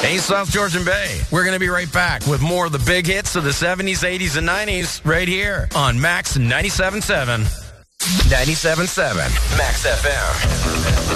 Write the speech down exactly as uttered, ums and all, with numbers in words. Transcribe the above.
Hey, South Georgian Bay. We're going to be right back with more of the big hits of the seventies, eighties, and nineties right here on Max ninety-seven point seven. ninety-seven point seven Max F M.